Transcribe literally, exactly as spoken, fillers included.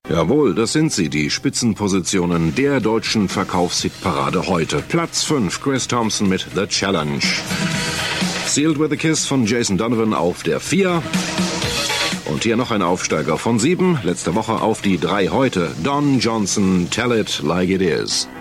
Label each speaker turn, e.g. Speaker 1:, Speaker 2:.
Speaker 1: Jawohl, das sind sie, die Spitzenpositionen der deutschen Verkaufshitparade heute. Platz fünf, Chris Thompson mit The Challenge. Sealed with a Kiss von Jason Donovan auf der vier. Und hier noch ein Aufsteiger von sieben, letzte Woche auf die drei heute. Don Johnson, Tell It Like It Is.